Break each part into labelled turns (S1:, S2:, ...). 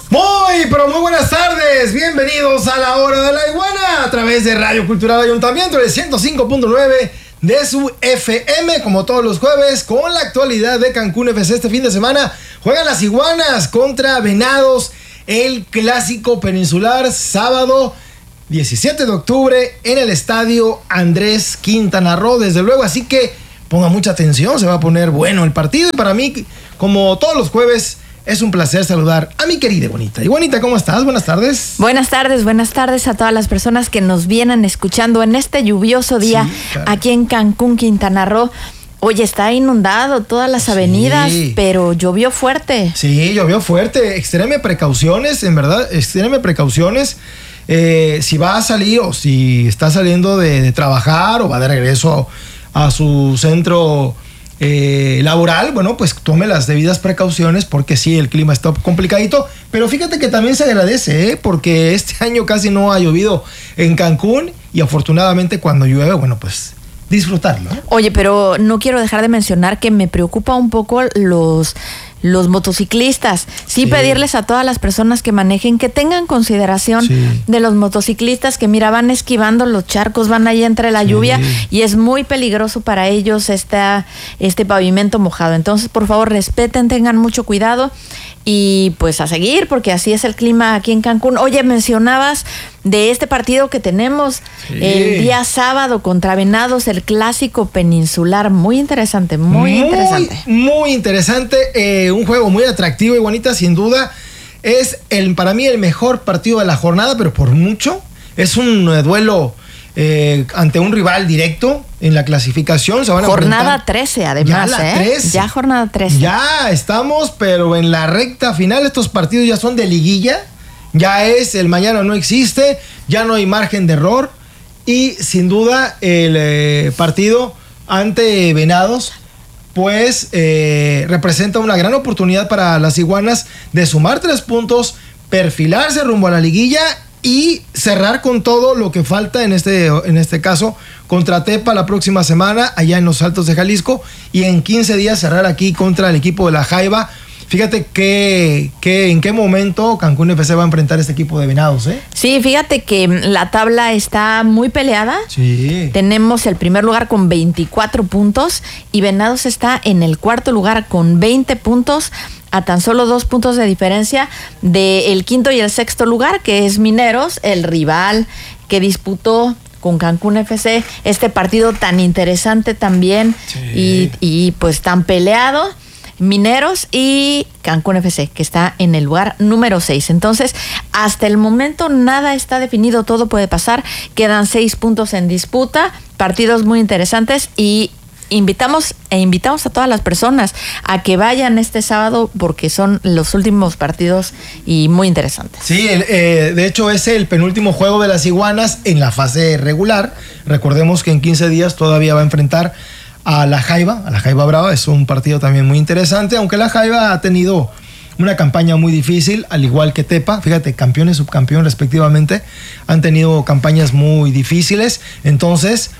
S1: Pero muy buenas tardes, bienvenidos a la Hora de la Iguana a través de Radio Cultural Ayuntamiento del 105.9 de su FM, como todos los jueves, con la actualidad de Cancún FC. Este fin de semana juegan las Iguanas contra Venados, el clásico peninsular, sábado 17 de octubre en el estadio Andrés Quintana Roo, desde luego, así que ponga mucha atención, se va a poner bueno el partido. Y para mí, como todos los jueves, es un placer saludar a mi querida Iguanita. Iguanita, ¿cómo estás? Buenas tardes.
S2: Buenas tardes a todas las personas que nos vienen escuchando en este lluvioso día, sí, claro, aquí en Cancún, Quintana Roo. Oye, está inundado todas las avenidas, pero llovió fuerte.
S1: Sí, llovió fuerte. Extreme precauciones, en verdad, extreme precauciones. Si va a salir o si está saliendo de trabajar o va de regreso a su centro laboral, bueno, pues tome las debidas precauciones, porque sí, el clima está complicadito, pero fíjate que también se agradece, porque este año casi no ha llovido en Cancún y afortunadamente cuando llueve, bueno, pues disfrutarlo.
S2: Oye, pero no quiero dejar de mencionar que me preocupa un poco los motociclistas. Sí, pedirles a todas las personas que manejen que tengan consideración de los motociclistas que, mira, van esquivando los charcos, van ahí entre la lluvia y es muy peligroso para ellos este pavimento mojado. Entonces, por favor, respeten, tengan mucho cuidado y pues a seguir, porque así es el clima aquí en Cancún. Oye, mencionabas de este partido que tenemos el día sábado contra Venados, el clásico peninsular. Muy interesante, muy interesante.
S1: Muy interesante, un juego muy atractivo, Iguanita, sin duda. Es para mí el mejor partido de la jornada, pero por mucho. Es un duelo ante un rival directo en la clasificación. Se van a
S2: jornada 13, además.
S1: Ya 13.
S2: Ya jornada 13.
S1: Ya estamos, pero en la recta final. Estos partidos ya son de liguilla. Ya es el mañana no existe, ya no hay margen de error. Y sin duda el partido ante Venados pues representa una gran oportunidad para las Iguanas de sumar 3 puntos, perfilarse rumbo a la liguilla y cerrar con todo lo que falta en este caso contra Tepa la próxima semana allá en los Altos de Jalisco, y en 15 días cerrar aquí contra el equipo de La Jaiba. Fíjate que en qué momento Cancún FC va a enfrentar a este equipo de Venados,
S2: Sí, fíjate que la tabla está muy peleada.
S1: Sí.
S2: Tenemos el primer lugar con 24 puntos y Venados está en el cuarto lugar con 20 puntos, a tan solo 2 puntos de diferencia del quinto y el sexto lugar, que es Mineros, el rival que disputó con Cancún FC este partido tan interesante también y pues tan peleado. Mineros y Cancún FC, que está en el lugar número 6. Entonces, hasta el momento nada está definido, todo puede pasar. Quedan 6 puntos en disputa, partidos muy interesantes, y invitamos a todas las personas a que vayan este sábado, porque son los últimos partidos y muy interesantes.
S1: Sí, de hecho es el penúltimo juego de las Iguanas en la fase regular. Recordemos que en 15 días todavía va a enfrentar a La Jaiba Brava. Es un partido también muy interesante, aunque La Jaiba ha tenido una campaña muy difícil, al igual que Tepa. Fíjate, campeón y subcampeón respectivamente, han tenido campañas muy difíciles. Entonces,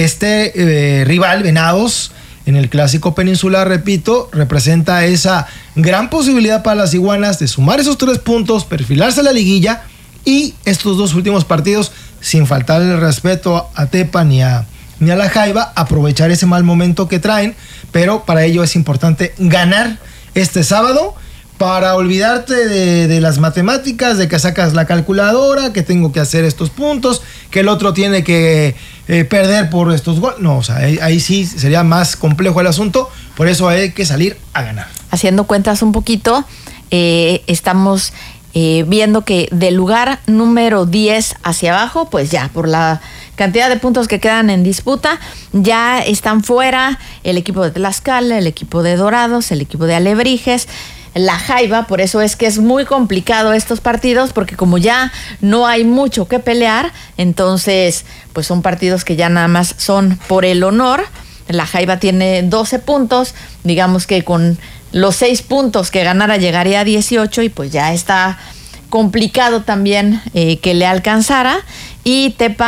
S1: rival, Venados, en el clásico peninsular, repito, representa esa gran posibilidad para las Iguanas de sumar esos 3 puntos, perfilarse a la liguilla, y estos 2 últimos partidos, sin faltar el respeto a Tepa ni a La Jaiba, aprovechar ese mal momento que traen, pero para ello es importante ganar este sábado para olvidarte de las matemáticas, de que sacas la calculadora, que tengo que hacer estos puntos, que el otro tiene que perder por estos goles. No, o sea, ahí sí sería más complejo el asunto, por eso hay que salir a ganar.
S2: Haciendo cuentas un poquito, estamos viendo que del lugar número 10 hacia abajo, pues ya por la cantidad de puntos que quedan en disputa, ya están fuera el equipo de Tlaxcala, el equipo de Dorados, el equipo de Alebrijes, La Jaiba. Por eso es que es muy complicado estos partidos, porque como ya no hay mucho que pelear, entonces pues son partidos que ya nada más son por el honor. La Jaiba tiene 12 puntos, digamos que con los 6 puntos que ganara llegaría a 18, y pues ya está complicado también que le alcanzara. Y Tepa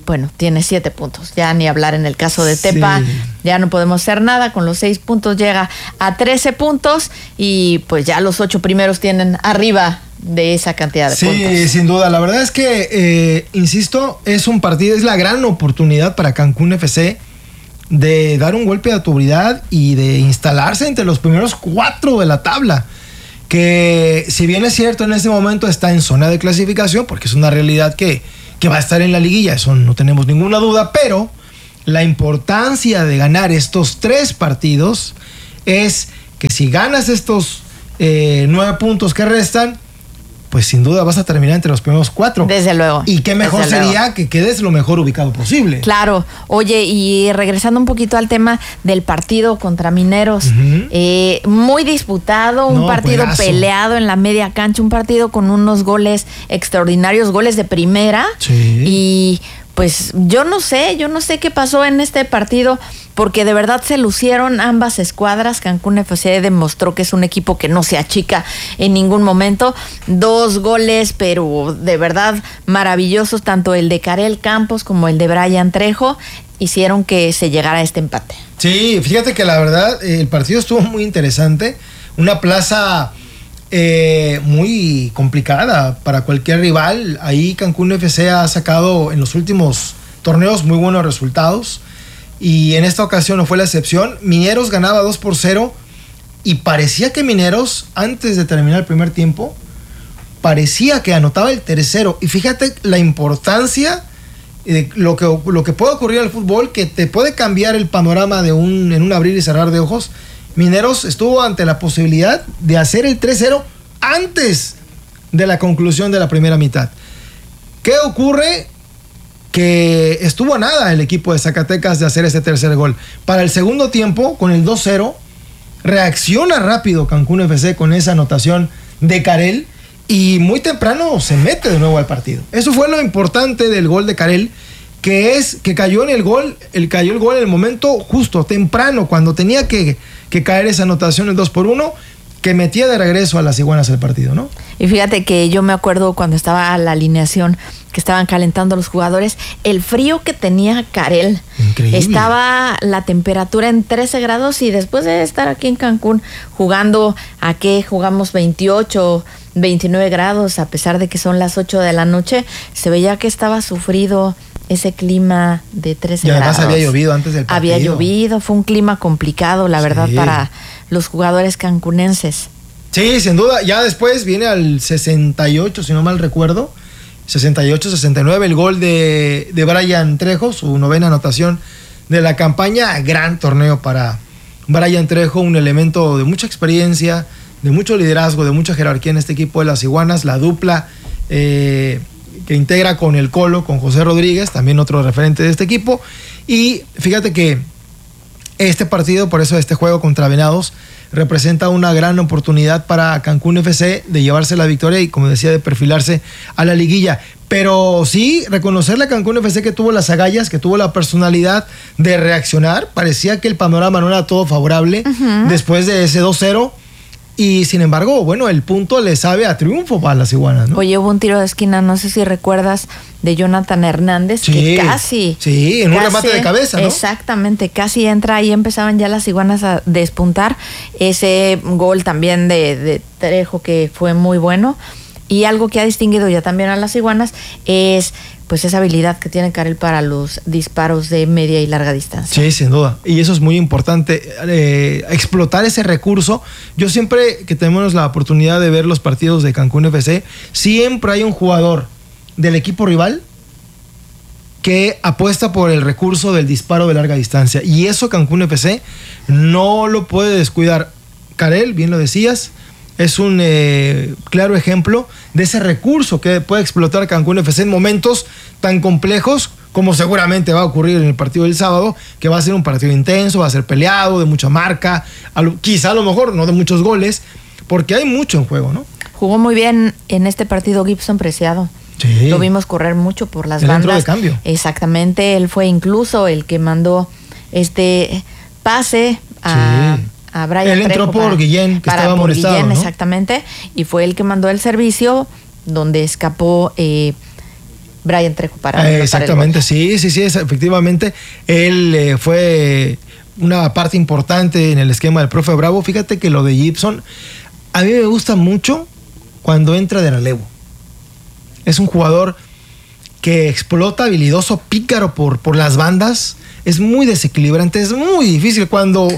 S2: bueno, tiene 7 puntos. Ya ni hablar en el caso de Tepa, sí. Ya no podemos hacer nada. Con los 6 puntos llega a 13 puntos y pues ya los 8 primeros tienen arriba de esa cantidad de puntos.
S1: Sí, sin duda. La verdad es que, insisto, es la gran oportunidad para Cancún FC de dar un golpe de autoridad y de instalarse entre los primeros 4 de la tabla. Que si bien es cierto, en este momento está en zona de clasificación, porque es una realidad que va a estar en la liguilla, eso no tenemos ninguna duda, pero la importancia de ganar estos 3 partidos es que si ganas estos 9 puntos que restan, pues sin duda vas a terminar entre los primeros 4.
S2: Desde luego.
S1: Y qué mejor sería que quedes lo mejor ubicado posible.
S2: Claro. Oye, y regresando un poquito al tema del partido contra Mineros, muy disputado, un partido peleado en la media cancha, un partido con unos goles extraordinarios, goles de primera.
S1: Sí.
S2: Y pues yo no sé qué pasó en este partido, porque de verdad se lucieron ambas escuadras. Cancún FC demostró que es un equipo que no se achica en ningún momento. 2 goles, pero de verdad maravillosos, tanto el de Karel Campos como el de Brian Trejo, hicieron que se llegara a este empate.
S1: Sí, fíjate que la verdad el partido estuvo muy interesante. Una plaza muy complicada para cualquier rival. Ahí Cancún FC ha sacado en los últimos torneos muy buenos resultados y en esta ocasión no fue la excepción. Mineros ganaba 2-0 y parecía que Mineros, antes de terminar el primer tiempo, parecía que anotaba el tercero. Y fíjate la importancia de lo que puede ocurrir al fútbol, que te puede cambiar el panorama en un abrir y cerrar de ojos. Mineros estuvo ante la posibilidad de hacer el 3-0 antes de la conclusión de la primera mitad. ¿Qué ocurre? Que estuvo a nada el equipo de Zacatecas de hacer ese tercer gol. Para el segundo tiempo, con el 2-0, reacciona rápido Cancún FC con esa anotación de Karel y muy temprano se mete de nuevo al partido. Eso fue lo importante del gol de Karel, que es que cayó el gol en el momento justo, temprano, cuando tenía que caer esa anotación, el 2-1, que metía de regreso a las Iguanas el partido, ¿no?
S2: Y fíjate que yo me acuerdo cuando estaba la alineación, que estaban calentando los jugadores, el frío que tenía Karel.
S1: Increíble.
S2: Estaba la temperatura en 13 grados y después de estar aquí en Cancún jugando, ¿a qué? Jugamos 28, 29 grados, a pesar de que son las 8 de la noche, se veía que estaba sufrido ese clima de 13 grados.
S1: Y además había llovido antes del partido.
S2: Había llovido, fue un clima complicado, la verdad, para los jugadores cancunenses.
S1: Sí, sin duda. Ya después viene al 68, si no mal recuerdo, 68-69, el gol de Brian Trejo, su 9ª anotación de la campaña. Gran torneo para Brian Trejo, un elemento de mucha experiencia, de mucho liderazgo, de mucha jerarquía en este equipo de las Iguanas. La dupla que integra con el Colo, con José Rodríguez, también otro referente de este equipo. Y fíjate que este partido, por eso este juego contra Venados, representa una gran oportunidad para Cancún FC de llevarse la victoria y, como decía, de perfilarse a la liguilla. Pero sí, reconocerle a Cancún FC que tuvo las agallas, que tuvo la personalidad de reaccionar. Parecía que el panorama no era todo favorable después de ese 2-0. Y sin embargo, bueno, el punto le sabe a triunfo para las Iguanas, ¿no?
S2: Oye, hubo un tiro de esquina, no sé si recuerdas, de Jonathan Hernández, que casi...
S1: Sí, en un remate de cabeza, ¿no?
S2: Exactamente, casi entra y empezaban ya las Iguanas a despuntar. Ese gol también de Trejo, que fue muy bueno. Y algo que ha distinguido ya también a las Iguanas es pues esa habilidad que tiene Karel para los disparos de media y larga distancia.
S1: Sí, sin duda. Y eso es muy importante, explotar ese recurso. Yo siempre que tenemos la oportunidad de ver los partidos de Cancún FC, siempre hay un jugador del equipo rival que apuesta por el recurso del disparo de larga distancia. Y eso Cancún FC no lo puede descuidar. Karel, bien lo decías, es un claro ejemplo de ese recurso que puede explotar Cancún FC en momentos tan complejos como seguramente va a ocurrir en el partido del sábado, que va a ser un partido intenso, va a ser peleado, de mucha marca, quizá a lo mejor no de muchos goles, porque hay mucho en juego, ¿no?
S2: Jugó muy bien en este partido Gibson Preciado.
S1: Sí.
S2: Lo vimos correr mucho por las
S1: bandas.
S2: bandas.
S1: Entró de cambio.
S2: Exactamente, él fue incluso el que mandó este pase a Brian
S1: Trejo. Él entró por Guillén, que estaba molestado,
S2: Guillén,
S1: ¿no?
S2: Exactamente, y fue el que mandó el servicio donde escapó Brian Trejo para
S1: exactamente, sí, efectivamente. Él fue una parte importante en el esquema del profe Bravo. Fíjate que lo de Gibson, a mí me gusta mucho cuando entra de relevo. Es un jugador que explota, habilidoso, pícaro por las bandas. Es muy desequilibrante, es muy difícil. Cuando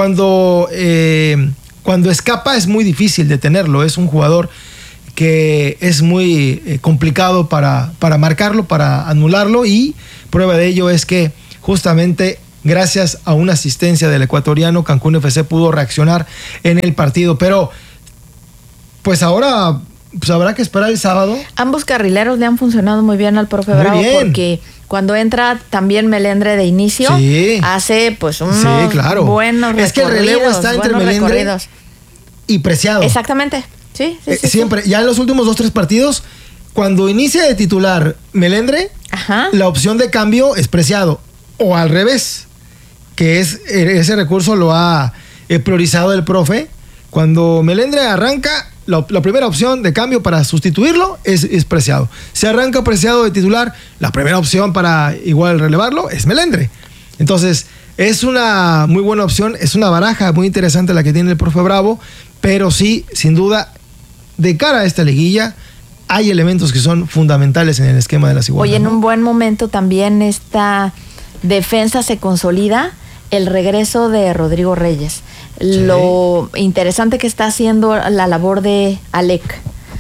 S1: escapa es muy difícil detenerlo. Es un jugador que es muy complicado para marcarlo, para anularlo, y prueba de ello es que justamente gracias a una asistencia del ecuatoriano, Cancún FC pudo reaccionar en el partido. Pero pues ahora pues habrá que esperar el sábado.
S2: Ambos carrileros le han funcionado muy bien al profe Bravo, porque cuando entra también Melendre de inicio, hace pues unos buenos recorridos.
S1: Es que el relevo está entre Melendre y Preciado.
S2: Exactamente. Sí.
S1: Siempre, ya en los últimos 2-3 partidos, cuando inicia de titular Melendre, la opción de cambio es Preciado. O al revés, que es ese recurso lo ha priorizado el profe. Cuando Melendre arranca, la primera opción de cambio para sustituirlo es Preciado. Si arranca Preciado de titular, la primera opción para igual relevarlo es Melendre. Entonces, es una muy buena opción, es una baraja muy interesante la que tiene el profe Bravo, pero sí, sin duda, de cara a esta liguilla, hay elementos que son fundamentales en el esquema de las Iguanas.
S2: Oye, en un buen momento también esta defensa se consolida, el regreso de Rodrigo Reyes. Sí. Lo interesante que está haciendo la labor de Alec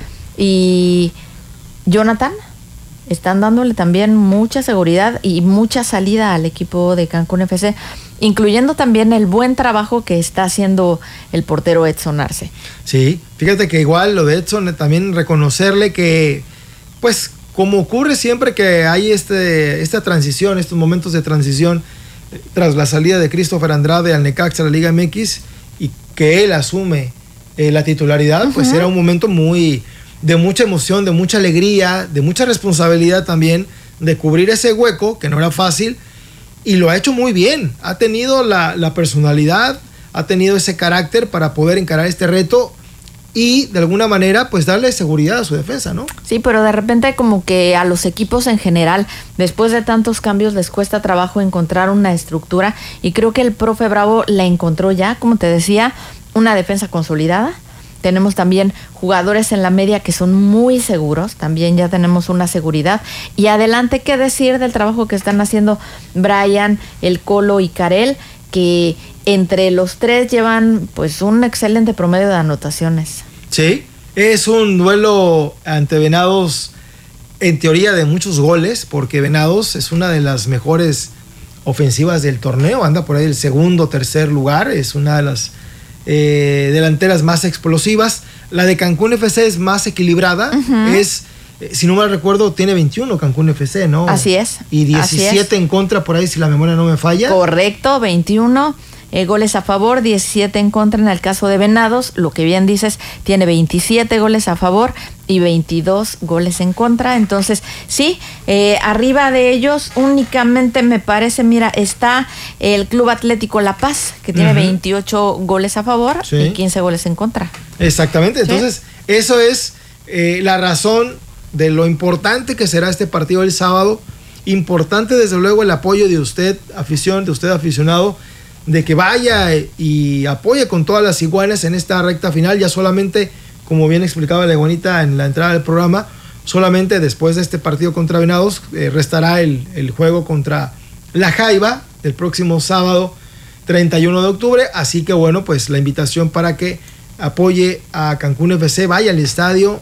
S2: y Jonathan están dándole también mucha seguridad y mucha salida al equipo de Cancún FC, incluyendo también el buen trabajo que está haciendo el portero Edson Arce.
S1: Sí, fíjate que igual lo de Edson, también reconocerle que, pues, como ocurre siempre que hay esta transición, estos momentos de transición, tras la salida de Christopher Andrade al Necaxa, a la Liga MX, y que él asume la titularidad, pues era un momento de mucha emoción, de mucha alegría, de mucha responsabilidad también, de cubrir ese hueco, que no era fácil, y lo ha hecho muy bien. Ha tenido la personalidad, ha tenido ese carácter para poder encarar este reto y de alguna manera pues darle seguridad a su defensa, ¿no?
S2: Sí, pero de repente como que a los equipos en general, después de tantos cambios, les cuesta trabajo encontrar una estructura, y creo que el profe Bravo la encontró ya, como te decía, una defensa consolidada. Tenemos también jugadores en la media que son muy seguros, también ya tenemos una seguridad. Y adelante, ¿qué decir del trabajo que están haciendo Brian, el Colo y Karel? Que entre los tres llevan pues un excelente promedio de anotaciones.
S1: Sí, es un duelo ante Venados, en teoría de muchos goles, porque Venados es una de las mejores ofensivas del torneo, anda por ahí el segundo, tercer lugar, es una de las delanteras más explosivas. La de Cancún FC es más equilibrada, es, si no mal recuerdo, tiene 21 Cancún FC, ¿no?
S2: Así es.
S1: Y 17 en contra por ahí, si la memoria no me falla.
S2: Correcto, 21 goles a favor, 17 en contra en el caso de Venados. Lo que bien dices, tiene 27 goles a favor y 22 goles en contra. Entonces, sí, arriba de ellos únicamente me parece, mira, está el Club Atlético La Paz, que tiene 28 goles a favor y 15 goles en contra.
S1: Exactamente, entonces eso es la razón de lo importante que será este partido el sábado. Importante desde luego el apoyo de usted, afición, de usted aficionado, de que vaya y apoye con todas las Iguanas en esta recta final. Ya solamente, como bien explicaba la Iguanita en la entrada del programa, solamente después de este partido contra Venados restará el juego contra la Jaiba el próximo sábado 31 de octubre. Así que bueno, pues la invitación para que apoye a Cancún FC, vaya al estadio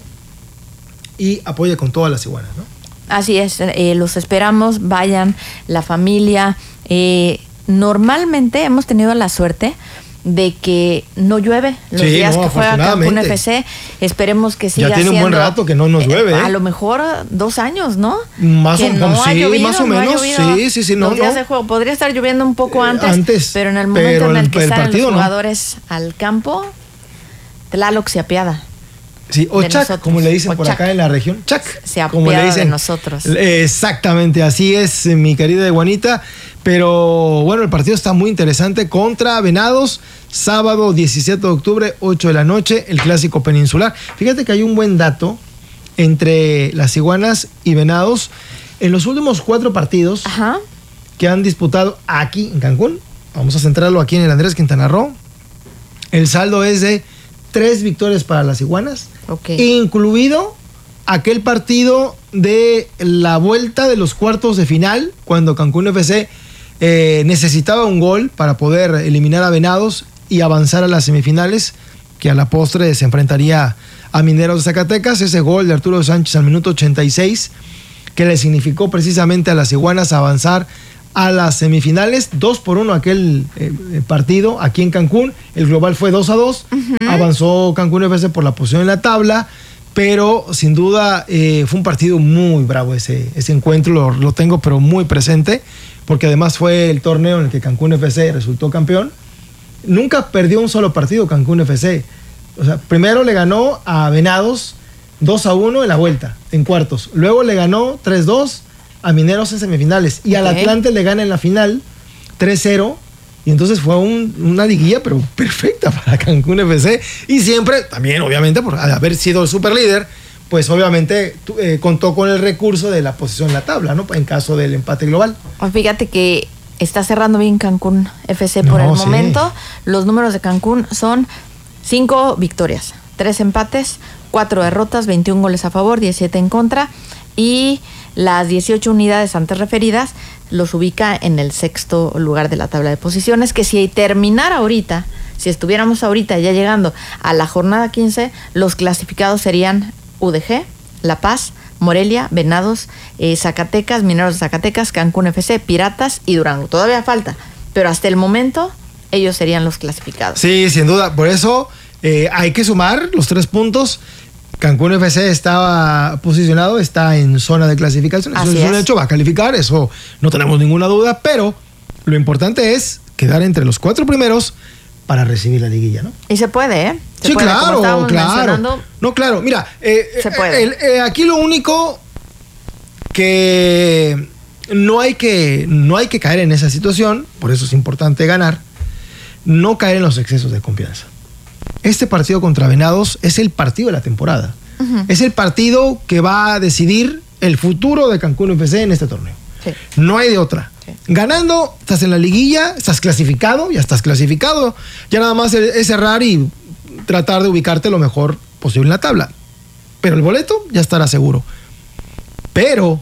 S1: y apoye con todas las Iguanas, ¿no?
S2: Así es, los esperamos, vayan la familia. Normalmente hemos tenido la suerte de que no llueve los días que juega Cancún FC. Esperemos que siga
S1: ya tiene
S2: siendo,
S1: un buen rato que no nos llueve.
S2: A lo mejor 2 años, ¿no?
S1: Más o menos. Sí,
S2: los días de juego. Podría estar lloviendo un poco antes, pero en el momento en el que salen los jugadores al campo, Tlaloc se apiada.
S1: Sí, o Chac, como le dicen por acá en la región. Chac,
S2: se apiada de nosotros.
S1: Exactamente, así es, mi querida Iguanita. Pero bueno, el partido está muy interesante contra Venados, sábado 17 de octubre, 8 de la noche, el clásico peninsular. Fíjate que hay un buen dato entre las Iguanas y Venados. En los últimos 4 partidos que han disputado aquí en Cancún, vamos a centrarlo aquí en el Andrés Quintana Roo, el saldo es de 3 victorias para las Iguanas, incluido aquel partido de la vuelta de los cuartos de final, cuando Cancún FC necesitaba un gol para poder eliminar a Venados y avanzar a las semifinales, que a la postre se enfrentaría a Mineros de Zacatecas. Ese gol de Arturo Sánchez al minuto 86, que le significó precisamente a las Iguanas avanzar a las semifinales. 2-1 aquel partido aquí en Cancún. El global fue 2-2. Avanzó Cancún FC por la posición en la tabla, pero sin duda fue un partido muy bravo ese encuentro. Lo tengo pero muy presente, porque además fue el torneo en el que Cancún FC resultó campeón. Nunca perdió un solo partido Cancún FC. O sea, primero le ganó a Venados 2-1 en la vuelta, en cuartos. Luego le ganó 3-2 a Mineros en semifinales. Y al Atlante le gana en la final 3-0. Y entonces fue una liguilla, pero perfecta para Cancún FC. Y siempre, también obviamente, por haber sido el superlíder, pues obviamente contó con el recurso de la posición en la tabla, ¿no? En caso del empate global.
S2: Fíjate que está cerrando bien Cancún FC por el momento. Los números de Cancún son 5 victorias, 3 empates, 4 derrotas, 21 goles a favor, 17 en contra, y las 18 unidades antes referidas los ubica en el 6º lugar de la tabla de posiciones, que si terminara ahorita, si estuviéramos ahorita ya llegando a la jornada 15, los clasificados serían UDG, La Paz, Morelia, Venados, Zacatecas, Mineros de Zacatecas, Cancún FC, Piratas y Durango. Todavía falta, pero hasta el momento ellos serían los clasificados.
S1: Sí, sin duda. Por eso hay que sumar los 3 puntos. Cancún FC estaba posicionado, está en zona de clasificación. Eso es un hecho, va a calificar, eso no tenemos ninguna duda, pero lo importante es quedar entre los 4 primeros para recibir la liguilla, ¿no?
S2: Y se puede, ¿eh?
S1: Sí, claro. No, claro. Mira,
S2: se puede.
S1: Aquí lo único que no hay que caer en esa situación, por eso es importante ganar, no caer en los excesos de confianza. Este partido contra Venados es el partido de la temporada. Es el partido que va a decidir el futuro de Cancún FC en este torneo. Sí. No hay de otra. Sí. Ganando, estás en la liguilla, estás clasificado, ya estás clasificado. Ya nada más es cerrar y tratar de ubicarte lo mejor posible en la tabla. Pero el boleto ya estará seguro. Pero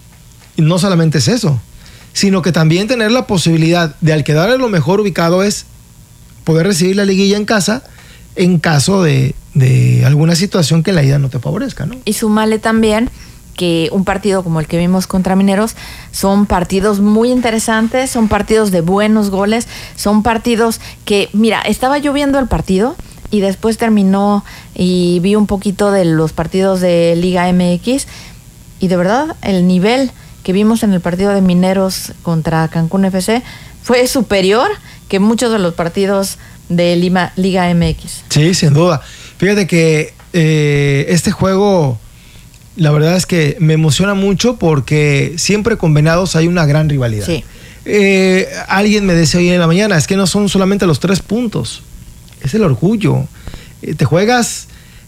S1: no solamente es eso, sino que también tener la posibilidad de, al quedar en lo mejor ubicado, es poder recibir la liguilla en casa en caso de alguna situación que la ida no te favorezca, ¿no?
S2: Y súmale también que un partido como el que vimos contra Mineros son partidos muy interesantes, son partidos de buenos goles, son partidos que, mira, estaba yo viendo el partido y después terminó y vi un poquito de los partidos de Liga MX y de verdad el nivel que vimos en el partido de Mineros contra Cancún FC fue superior que muchos de los partidos de Liga MX.
S1: Sí, sin duda. Fíjate que este juego, la verdad es que me emociona mucho porque siempre con Venados hay una gran rivalidad. Sí. Alguien me decía hoy en la mañana, es que no son solamente los 3 puntos, es el orgullo. Te juegas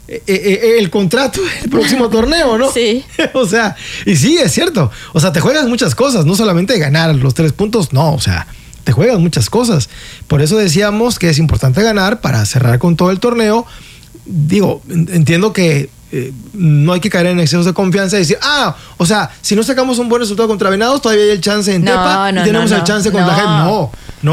S1: el contrato del próximo torneo, ¿no?
S2: Sí.
S1: O sea, y sí, es cierto. O sea, te juegas muchas cosas, no solamente ganar los 3 puntos, no, o sea, te juegas muchas cosas. Por eso decíamos que es importante ganar para cerrar con todo el torneo. Digo, entiendo que no hay que caer en excesos de confianza y decir, o sea, si no sacamos un buen resultado contra Venados, todavía hay el chance en Tepa y tenemos el chance contra Gem.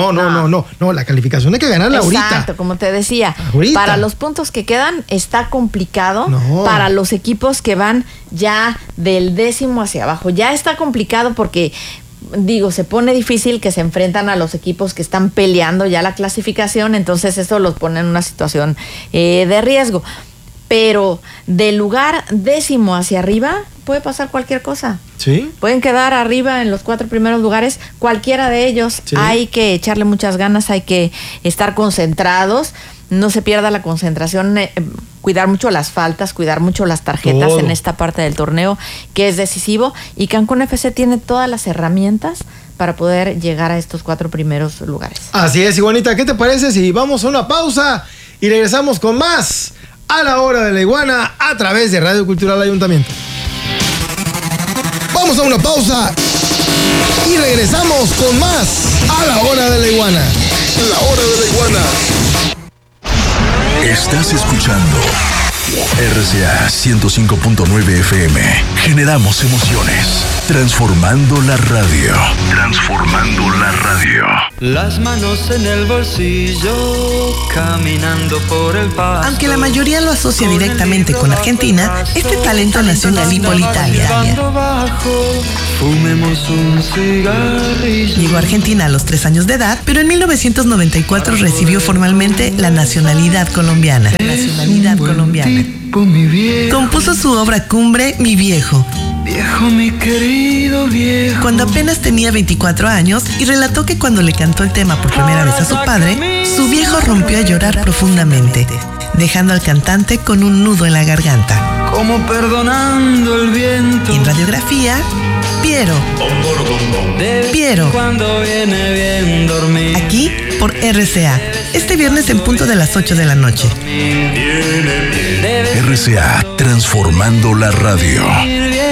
S1: No, la calificación hay que ganarla ahorita.
S2: Exacto, como te decía, para los puntos que quedan está complicado, para los equipos que van ya del 10º hacia abajo, ya está complicado porque se pone difícil que se enfrentan a los equipos que están peleando ya la clasificación, entonces eso los pone en una situación de riesgo. Pero del lugar 10º hacia arriba puede pasar cualquier cosa.
S1: Sí.
S2: Pueden quedar arriba en los 4 primeros lugares, cualquiera de ellos. Sí. Hay que echarle muchas ganas, hay que estar concentrados, no se pierda la concentración, cuidar mucho las faltas, cuidar mucho las tarjetas en esta parte del torneo que es decisivo, y Cancún FC tiene todas las herramientas para poder llegar a estos 4 primeros lugares.
S1: Así es, Iguanita, ¿qué te parece si vamos a una pausa y regresamos con más a la hora de la iguana a través de Radio Cultural Ayuntamiento. Vamos a una pausa y regresamos con más a la hora de la iguana.
S3: La hora de la iguana. Estás escuchando RCA 105.9 FM. Generamos emociones. Transformando la radio. Transformando la radio.
S4: Las manos en el bolsillo, caminando por el pasto.
S5: Aunque la mayoría lo asocia directamente con Argentina, este talento nació en Gallipoli, Italia.
S4: Fumemos un cigarrillo.
S5: Llegó a Argentina a los 3 años de edad, pero en 1994 recibió formalmente la nacionalidad colombiana. Compuso su obra cumbre, Mi Viejo.
S4: Viejo, mi querido viejo.
S5: Cuando apenas tenía 24 años, y relató que cuando le cantó el tema por primera vez a su padre, su viejo rompió a llorar profundamente, dejando al cantante con un nudo en la garganta.
S4: Como perdonando el viento.
S5: En radiografía, Piero.
S4: Cuando viene bien dormir.
S5: Aquí por RCA. Este viernes en punto de las 8 de la noche.
S3: RCA, transformando la radio.